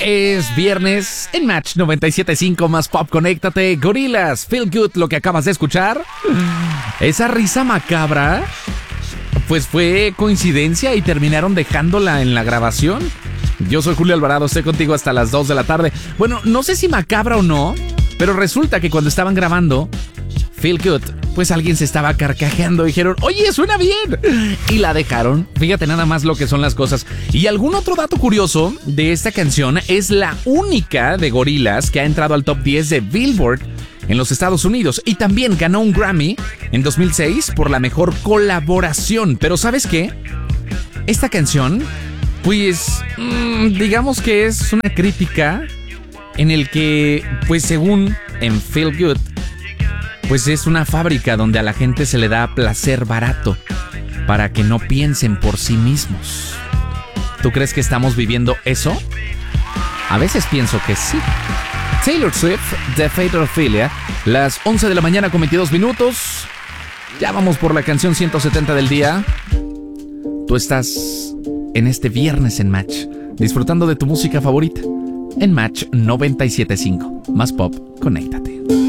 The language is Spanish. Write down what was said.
Es viernes en Match 97.5 más Pop. Conéctate. Gorillaz, Feel Good, lo que acabas de escuchar. Esa risa macabra, pues fue coincidencia y terminaron dejándola en la grabación. Yo soy Julio Alvarado, estoy contigo hasta las 2 de la tarde. Bueno, no sé si macabra o no, pero resulta que cuando estaban grabando Feel Good, pues alguien se estaba carcajeando. Dijeron, oye, suena bien. Y la dejaron. Fíjate nada más lo que son las cosas. Y algún otro dato curioso de esta canción: es la única de Gorillaz que ha entrado al top 10 de Billboard en los Estados Unidos. Y también ganó un Grammy en 2006 por la mejor colaboración. Pero ¿sabes qué? Esta canción, pues, digamos que es una crítica en el que, pues según en Feel Good, pues es una fábrica donde a la gente se le da placer barato para que no piensen por sí mismos. ¿Tú crees que estamos viviendo eso? A veces pienso que sí. Taylor Swift, The Fatal Ophelia, las 11 de la mañana con 22 minutos. Ya vamos por la canción 170 del día. Tú estás en este viernes en Match, disfrutando de tu música favorita en Match 97.5. Más Pop, conéctate.